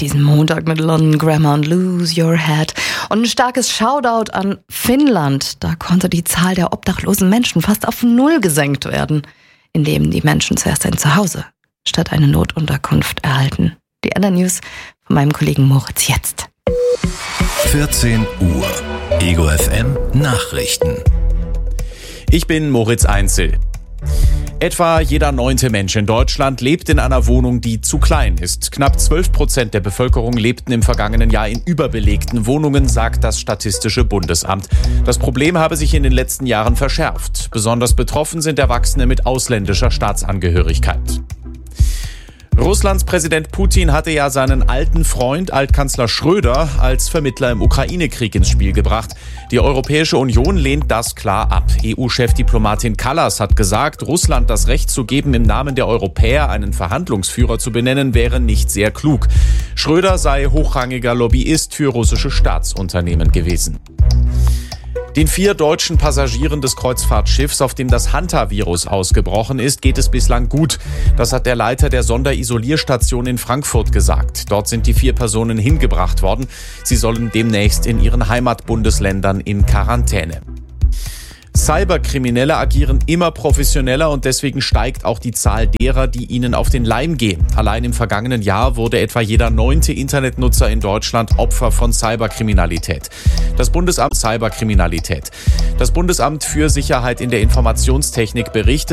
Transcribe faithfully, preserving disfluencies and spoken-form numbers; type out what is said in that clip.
diesen Montag mit London Grammar und Lose Your Head. Und ein starkes Shoutout an Finnland. Da konnte die Zahl der obdachlosen Menschen fast auf Null gesenkt werden, indem die Menschen zuerst ein Zuhause statt eine Notunterkunft erhalten. Die anderen News von meinem Kollegen Moritz jetzt. vierzehn Uhr. Ego F M Nachrichten. Ich bin Moritz Einzel. Etwa jeder neunte Mensch in Deutschland lebt in einer Wohnung, die zu klein ist. Knapp zwölf Prozent der Bevölkerung lebten im vergangenen Jahr in überbelegten Wohnungen, sagt das Statistische Bundesamt. Das Problem habe sich in den letzten Jahren verschärft. Besonders betroffen sind Erwachsene mit ausländischer Staatsangehörigkeit. Russlands Präsident Putin hatte ja seinen alten Freund, Altkanzler Schröder, als Vermittler im Ukraine-Krieg ins Spiel gebracht. Die Europäische Union lehnt das klar ab. E U-Chefdiplomatin Kallas hat gesagt, Russland das Recht zu geben, im Namen der Europäer einen Verhandlungsführer zu benennen, wäre nicht sehr klug. Schröder sei hochrangiger Lobbyist für russische Staatsunternehmen gewesen. Den vier deutschen Passagieren des Kreuzfahrtschiffs, auf dem das Hantavirus ausgebrochen ist, geht es bislang gut. Das hat der Leiter der Sonderisolierstation in Frankfurt gesagt. Dort sind die vier Personen hingebracht worden. Sie sollen demnächst in ihren Heimatbundesländern in Quarantäne. Cyberkriminelle agieren immer professioneller und deswegen steigt auch die Zahl derer, die ihnen auf den Leim gehen. Allein im vergangenen Jahr wurde etwa jeder neunte Internetnutzer in Deutschland Opfer von Cyberkriminalität. Das Bundesamt Cyberkriminalität. Das Bundesamt für Sicherheit in der Informationstechnik berichtet,